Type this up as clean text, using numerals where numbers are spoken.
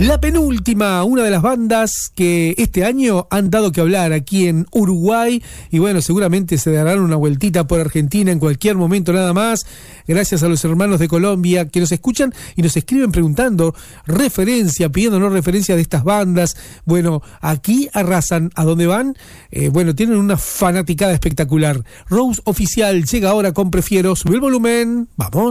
La penúltima, una de las bandas que este año han dado que hablar aquí en Uruguay y bueno, seguramente se darán una vueltita por Argentina en cualquier momento nada más, gracias a los hermanos de Colombia que nos escuchan y nos escriben preguntando pidiéndonos referencia de estas bandas. Bueno, aquí arrasan, ¿a dónde van? Bueno, tienen una fanaticada espectacular. Rose Oficial llega ahora con Prefiero, sube el volumen, vamos.